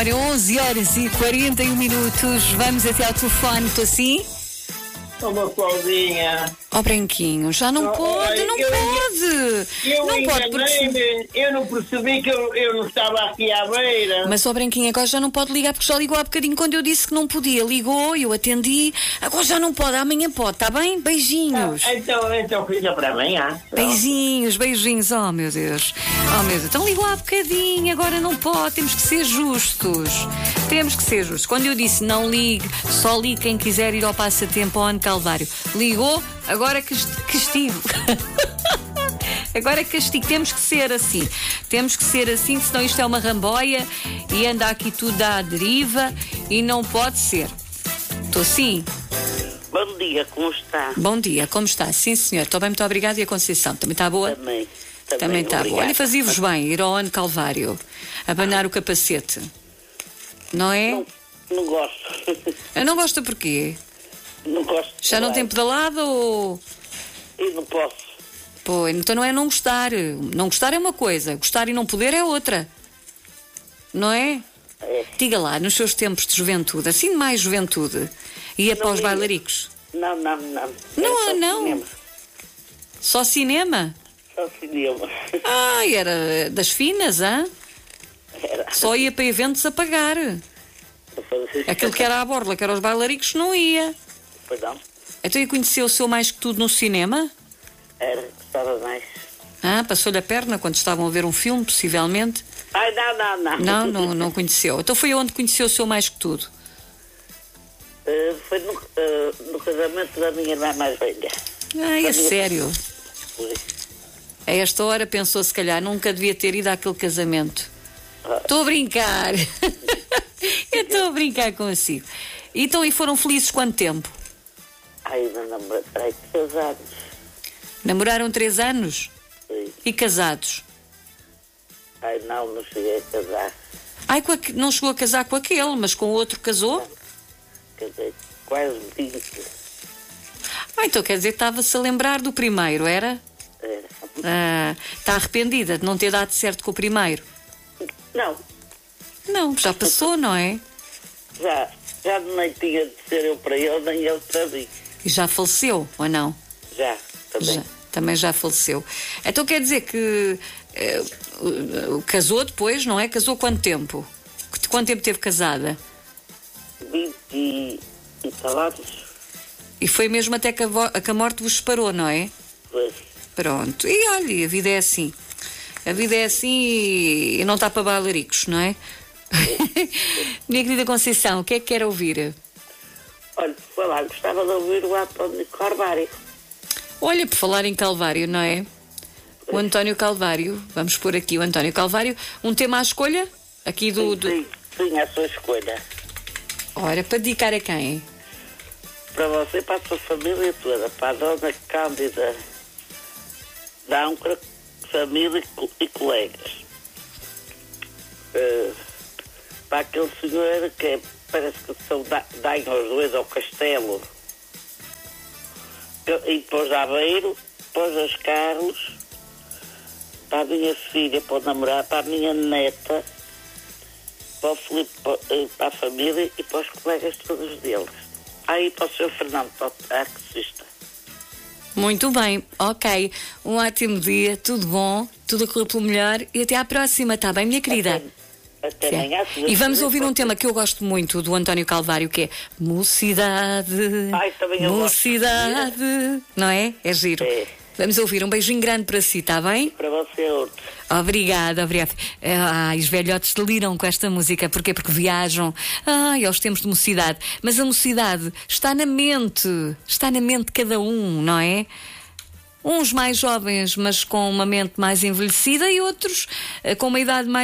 Ora, 11 horas e 41 minutos. Vamos até ao telefone. Estou assim? Uma Claudinha. Ó, Branquinho, já não pode, não pode. Eu Não pode, porque... enganei-me. Eu não percebi que eu não estava aqui à beira. Mas, ó, Branquinho, agora já não pode ligar, porque já ligou há bocadinho quando eu disse que não podia. Ligou, eu atendi. Agora já não pode, amanhã pode, está bem? Beijinhos. Então fica para amanhã. Beijinhos, beijinhos. Oh, meu Deus. Oh, meu Deus. Então ligou há bocadinho, agora não pode. Temos que ser justos. Temos que ser justos. Quando eu disse não ligue, só ligue quem quiser ir ao passatempo ao Ano Calvário. Ligou, agora castigo. Agora castigo. Temos que ser assim. Temos que ser assim, senão isto é uma ramboia e anda aqui tudo à deriva e não pode ser. Estou sim? Bom dia, como está? Bom dia, como está? Sim, senhor. Estou bem, muito obrigada. E a Conceição? Também está boa? Também está boa. Olha, fazia-vos bem ir ao Ano Calvário, abanar o capacete. Não é? Não gosto. Eu não gosto porquê? Não gosto. Já não tem pedalada ou... Eu não posso. Pô, então não é não gostar. Não gostar é uma coisa, gostar e não poder é outra. Não é? É. Diga lá, nos seus tempos de juventude, assim mais juventude, ia para os ia. bailaricos? Não. Não. Só cinema? Só cinema. Ah, era das finas, hã? Era. Só ia para eventos a pagar. Aquilo que era à borla, que era os bailaricos, não ia. Pois não. Então ia conhecer o seu mais que tudo no cinema? Era, gostava mais. Ah, passou-lhe a perna quando estavam a ver um filme, possivelmente? Ai, não. Não conheceu. Então foi onde conheceu o seu mais que tudo? Foi no casamento da minha irmã mais velha. Ah, é sério? Foi. A esta hora pensou, se calhar, nunca devia ter ido àquele casamento. Estou a brincar. Eu estou a brincar consigo. Então, e foram felizes quanto tempo? Ai, não namorei 3 anos. Namoraram 3 anos? Sim. E casados? Ai, não cheguei a casar. Ai, não chegou a casar com aquele, mas com o outro casou? Casei quase 20. Ah, então quer dizer que estava-se a lembrar do primeiro, era? Era. Ah, está arrependida de não ter dado certo com o primeiro? Não. Não, já passou, não é? Já nem tinha de ser eu para ele, nem ele para mim. E já faleceu, ou não? Já, também. Também já faleceu. Então quer dizer que casou depois, não é? Casou quanto tempo? Quanto tempo teve casada? 20 e talados. E foi mesmo até que a morte vos separou, não é? Foi. Pronto. E olha, a vida é assim. A vida é assim e não está para bailaricos, não é? Minha querida Conceição, o que é que quer ouvir? Olha, foi lá, gostava de ouvir o António Calvário. Olha, por falar em Calvário, não é? O António Calvário, vamos pôr aqui o António Calvário, um tema à escolha? Aqui Sim, a sua escolha. Ora, para dedicar a quem? Para você e para a sua família toda, para a dona Cândida da Âncora, família e colegas. Para aquele senhor que parece que são daem aos dois ao castelo. E para os Aveiro, para os As Carlos, para a minha filha, para o namorado, para a minha neta, para o Filipe, para a família e para os colegas todos deles. Aí para o Sr. Fernando, para o taxista. Muito bem, ok. Um ótimo dia, tudo bom, tudo a correr pelo melhor e até à próxima, está bem, minha querida? Até amanhã. E vamos ouvir um tema que eu gosto muito do António Calvário, que é Mocidade. Ai, também eu Mocidade. gosto. Não é? É giro. É. Vamos ouvir um beijinho grande para si, está bem? Para você outro. Obrigada. Os velhotes deliram com esta música. Porquê? Porque viajam aos tempos de mocidade. Mas a mocidade está na mente de cada um, não é? Uns mais jovens, mas com uma mente mais envelhecida, e outros com uma idade mais